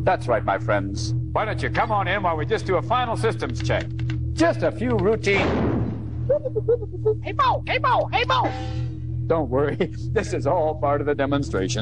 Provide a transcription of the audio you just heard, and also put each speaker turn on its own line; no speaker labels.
That's right, my friends. Why don't you come on in while we just do a final systems check? Just a few routine... Hey, Mo! Hey, Mo! Hey, Mo! Don't worry. This is all part of the demonstration.